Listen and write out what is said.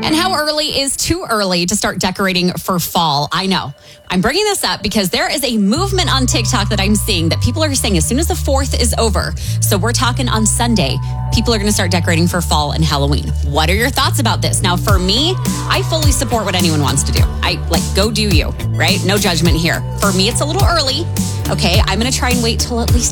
And how early is too early to start decorating for fall? I know. I'm bringing this up because there is a movement on TikTok that I'm seeing that people are saying as soon as the 4th is over, so we're talking on Sunday, people are going to start decorating for fall and Halloween. What are your thoughts about this? Now, for me, I fully support what anyone wants to do. Go do you, right? No judgment here. For me, it's a little early. Okay, I'm going to try and wait till at least